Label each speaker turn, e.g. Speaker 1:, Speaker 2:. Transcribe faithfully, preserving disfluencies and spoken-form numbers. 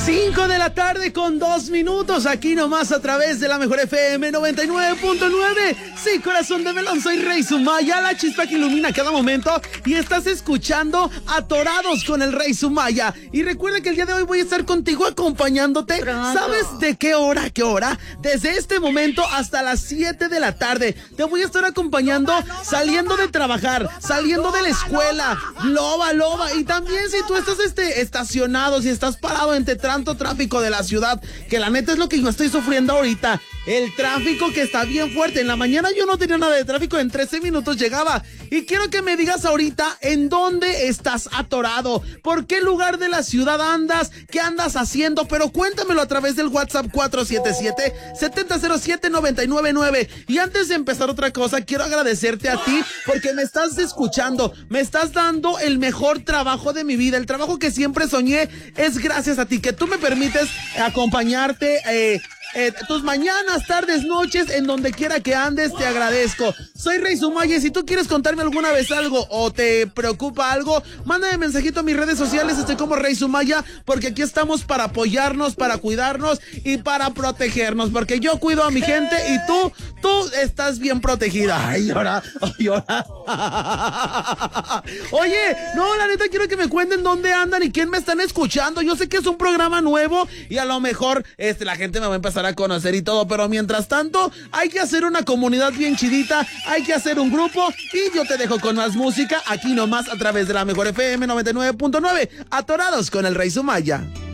Speaker 1: cinco de la tarde con dos minutos, aquí nomás a través de la mejor F M noventa y nueve punto nueve. Sí, corazón de melón, soy Rey Sumaya, la chispa que ilumina cada momento, y estás escuchando Atorados con el Rey Sumaya. Y recuerda que el día de hoy voy a estar contigo acompañándote. Pronto. ¿Sabes de qué hora, qué hora? Desde este momento hasta las siete de la tarde te voy a estar acompañando, saliendo de trabajar, saliendo de la escuela, loba, loba. Y también si tú estás este, estacionado, si estás parado entre tanto tráfico de la ciudad, que la neta es lo que yo estoy sufriendo ahorita, el tráfico que está bien fuerte. En la mañana yo no tenía nada de tráfico, en trece minutos llegaba. Y quiero que me digas ahorita en dónde estás atorado, por qué lugar de la ciudad andas, qué andas haciendo, pero cuéntamelo a través del WhatsApp cuatro siete siete, siete cero siete, nueve nueve nueve. Y antes de empezar otra cosa, quiero agradecerte a ti porque me estás escuchando, me estás dando el mejor trabajo de mi vida, el trabajo que siempre soñé. Es gracias a ti que tú me permites acompañarte eh, Eh, tus mañanas, tardes, noches, en donde quiera que andes, te agradezco. Soy Rey Sumaya, y si tú quieres contarme alguna vez algo o te preocupa algo, mándame mensajito a mis redes sociales, estoy como Rey Sumaya, porque aquí estamos para apoyarnos, para cuidarnos y para protegernos, porque yo cuido a mi gente y tú, tú estás bien protegida. Ay, llora, ay, llora. Oye, no, la neta quiero que me cuenten dónde andan y quién me están escuchando. Yo sé que es un programa nuevo y a lo mejor este, la gente me va a empezar a conocer y todo, pero mientras tanto hay que hacer una comunidad bien chidita, hay que hacer un grupo, y yo te dejo con más música aquí nomás a través de la mejor F M noventa y nueve punto nueve, Atorados con el Rey Sumaya.